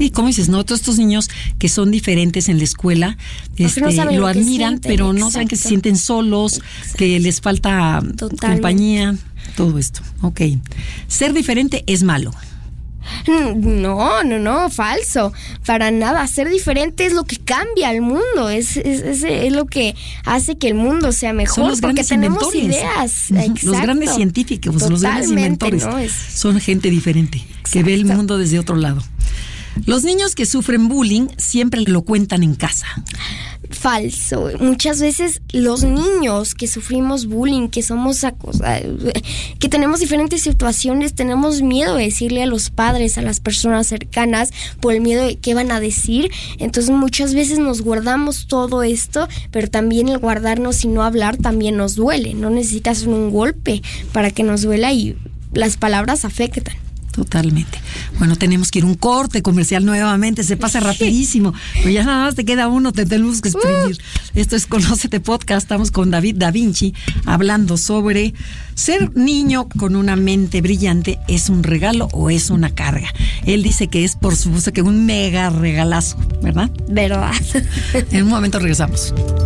Sí, como dices, ¿no? Todos estos niños que son diferentes en la escuela, no lo admiran, sienten, pero no saben que se sienten solos, que les falta compañía, todo esto. Ok. Ser diferente es malo. No, falso. Para nada. Ser diferente es lo que cambia el mundo. Es lo que hace que el mundo sea mejor. Son los porque grandes tenemos inventores. ideas. Los grandes científicos, los grandes inventores. ¿no? Son gente diferente, que ve el mundo desde otro lado. Los niños que sufren bullying siempre lo cuentan en casa. Falso. Muchas veces los niños que sufrimos bullying, que somos que tenemos diferentes situaciones, tenemos miedo de decirle a los padres, a las personas cercanas, por el miedo de qué van a decir. Entonces muchas veces nos guardamos todo esto, pero también el guardarnos y no hablar también nos duele. No necesitas un golpe para que nos duela y las palabras afectan. Totalmente. Bueno, tenemos que ir a un corte comercial nuevamente, se pasa rapidísimo, pero ya nada más te queda uno, te tenemos que exprimir. Esto es Conócete Podcast, estamos con David Da Vinci hablando sobre ser niño con una mente brillante, ¿es un regalo o es una carga? Él dice que es, por supuesto, que un mega regalazo, ¿verdad? ¿Verdad? En un momento regresamos.